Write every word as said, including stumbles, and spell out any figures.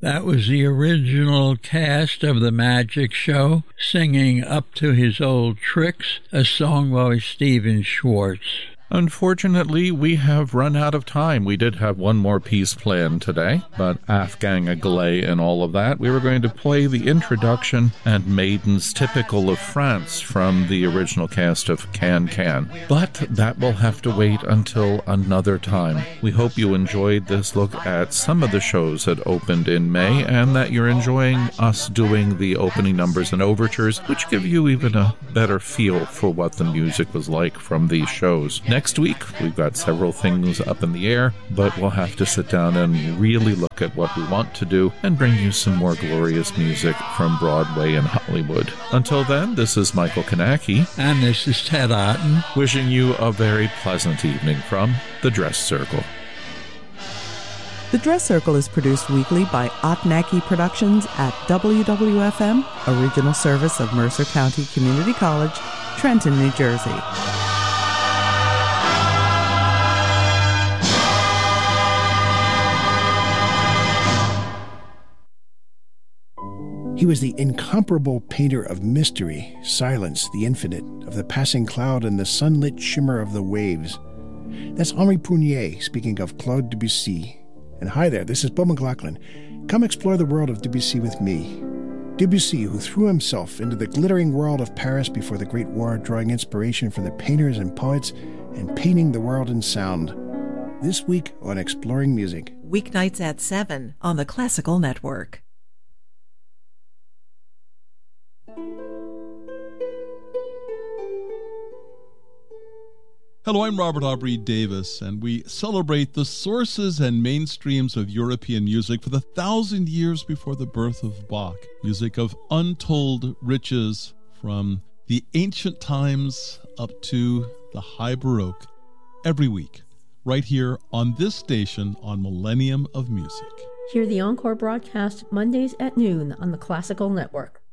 That was the original cast of The Magic Show singing Up to His Old Tricks, a song by Stephen Schwartz. Unfortunately, we have run out of time. We did have one more piece planned today, but Afghan Agley and all of that, we were going to play the introduction and Maidens Typical of France from the original cast of Can Can. But that will have to wait until another time. We hope you enjoyed this look at some of the shows that opened in May and that you're enjoying us doing the opening numbers and overtures, which give you even a better feel for what the music was like from these shows. Next week, we've got several things up in the air, but we'll have to sit down and really look at what we want to do and bring you some more glorious music from Broadway and Hollywood. Until then, this is Michael Kanaki. And this is Ted Otten. Wishing you a very pleasant evening from The Dress Circle. The Dress Circle is produced weekly by Otnacki Productions at W W F M, a regional service of Mercer County Community College, Trenton, New Jersey. He was the incomparable painter of mystery, silence, the infinite, of the passing cloud and the sunlit shimmer of the waves. That's Henri Prunier speaking of Claude Debussy. And hi there, this is Bo McLaughlin. Come explore the world of Debussy with me. Debussy, who threw himself into the glittering world of Paris before the Great War, drawing inspiration from the painters and poets and painting the world in sound. This week on Exploring Music. Weeknights at seven on the Classical Network. Hello, I'm Robert Aubrey Davis, and we celebrate the sources and mainstreams of European music for the thousand years before the birth of Bach. Music of untold riches from the ancient times up to the high Baroque. Every week, right here on this station on Millennium of Music. Hear the encore broadcast Mondays at noon on the Classical Network.